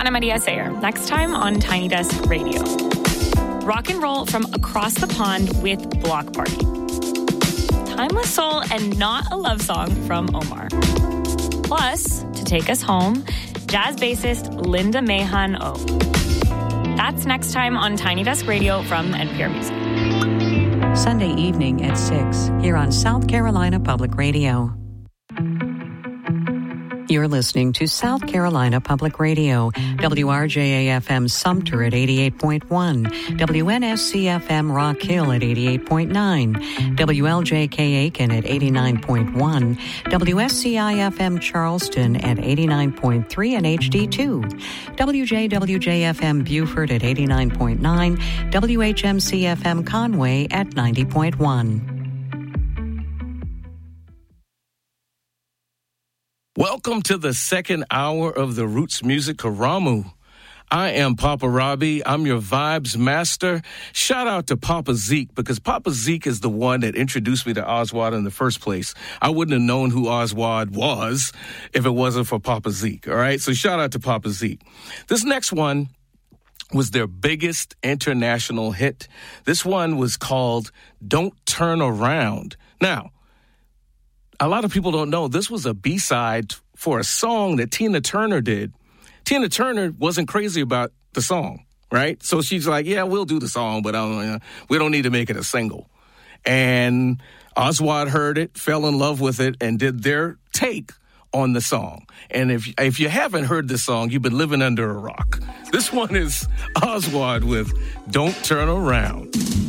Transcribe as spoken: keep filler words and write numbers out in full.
Ana Maria Sayer, next time on Tiny Desk Radio. Rock and roll from across the pond with Block Party. Timeless soul and not a love song from Omar. Plus, to take us home, jazz bassist Linda Mahan O. That's next time on Tiny Desk Radio from N P R Music. Sunday evening at six here on South Carolina Public Radio. You're listening to South Carolina Public Radio, W R J A F M Sumter at eighty-eight point one, W N S C F M Rock Hill at eighty-eight point nine, W L J K Aiken at eighty-nine point one, W S C I F M Charleston at eighty-nine point three and H D two, W J W J F M Beaufort at eighty-nine point nine, W H M C F M Conway at ninety point one. Welcome to the second hour of the Roots Music Karamu. I am Papa Robbie. I'm your vibes master. Shout out to Papa Zeke, because Papa Zeke is the one that introduced me to Oswald in the first place. I wouldn't have known who Oswald was if it wasn't for Papa Zeke, all right? So shout out to Papa Zeke. This next one was their biggest international hit. This one was called Don't Turn Around. Now, a lot of people don't know this was a B-side for a song that Tina Turner did. Tina Turner wasn't crazy about the song, right? So she's like, yeah, we'll do the song, but I don't, uh, we don't need to make it a single. And Oswald heard it, fell in love with it, and did their take on the song. And if if you haven't heard this song, you've been living under a rock. This one is Oswald with Don't Turn Around.